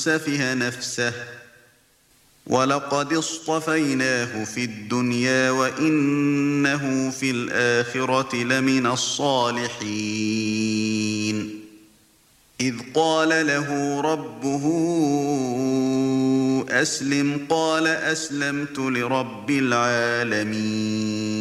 سفه نفسه ولقد اصطفيناه في الدنيا وإنه في الآخرة لمن الصالحين إذ قال له ربه أسلم قال أسلمت لرب العالمين